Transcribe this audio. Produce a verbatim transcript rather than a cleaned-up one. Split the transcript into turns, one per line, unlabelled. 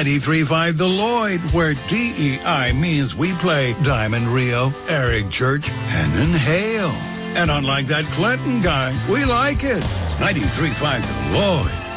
ninety-three point five The Lloyd, where D E I means we play Diamond Rio, Eric Church, and Hale. And unlike that Clinton guy, we like it. ninety-three point five The Lloyd.